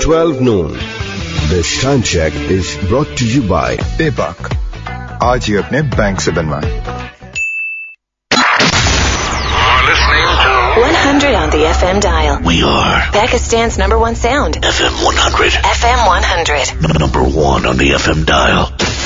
12 noon. This time check is brought to you by पेपाक, आज ही अपने bank से बनवाएं। 100 on the FM dial. We are Pakistan's #1 sound. FM 100. FM 100. #1 on the FM dial.